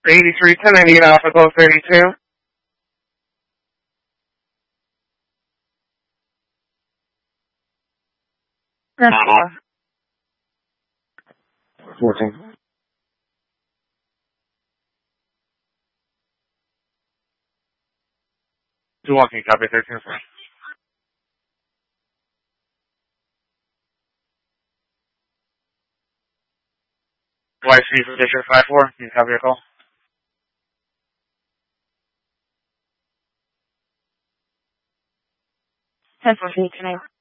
83 10 Alpha Golf 32. Alpha. 14. Two walking, copy 13. YC for District 5-4, can you copy your call? 10-14, 10